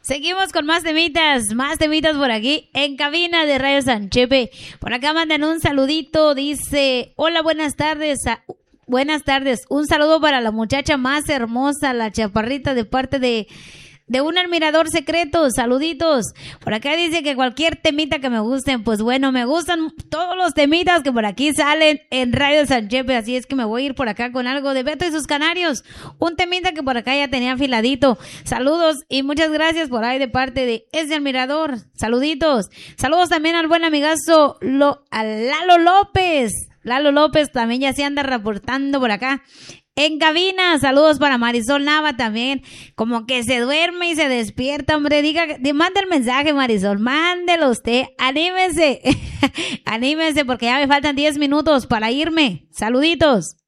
Seguimos con más temitas por aquí en cabina de Radio San Chepe. Por acá mandan un saludito, dice, hola, buenas tardes, un saludo para la muchacha más hermosa, la chaparrita de parte de un admirador secreto, saluditos. Por acá dice que cualquier temita que me gusten, pues bueno, me gustan todos los temitas que por aquí salen en Radio San Chepe, así es que me voy a ir por acá con algo de Beto y sus Canarios, un temita que por acá ya tenía afiladito. Saludos y muchas gracias por ahí de parte de ese admirador, saluditos. Saludos también al buen amigazo a Lalo López. Lalo López también ya se anda reportando por acá en cabina. Saludos para Marisol Nava también, como que se duerme y se despierta, hombre. Manda el mensaje, Marisol, mándelo usted, anímese. Anímese porque ya me faltan 10 minutos para irme. Saluditos.